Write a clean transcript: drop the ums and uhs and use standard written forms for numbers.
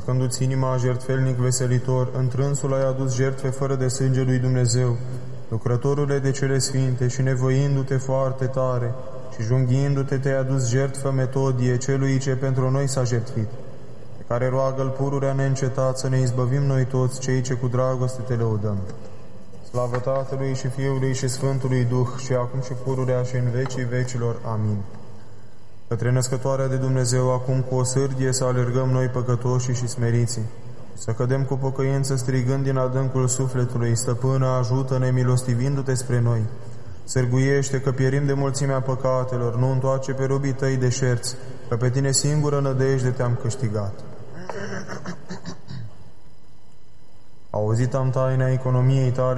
făcându-ți inima jertfelnic veselitor, întrânsul ai adus jertfe fără de sânge lui Dumnezeu, lucrătorule de cele sfinte, și nevoindu-te foarte tare, și junghiindu-te te-ai adus jertfă metodie celui ce pentru noi s-a jertfit, pe care roagă-l pururea neîncetat să ne izbăvim noi toți cei ce cu dragoste te lăudăm. Slavă Tatălui și Fiului și Sfântului Duh, și acum și pururea și în vecii vecilor. Amin. Către născătoarea de Dumnezeu, acum cu o sârdie să alergăm noi păcătoșii și smeriții, să cădem cu pocăință strigând din adâncul sufletului: Stăpână, ajută-ne, milostivindu-te spre noi. Sârguiește că pierim de mulțimea păcatelor, nu întoarce pe robii tăi deșerți, că pe tine singură nădejde te-am câștigat. Auzit am taina economiei tale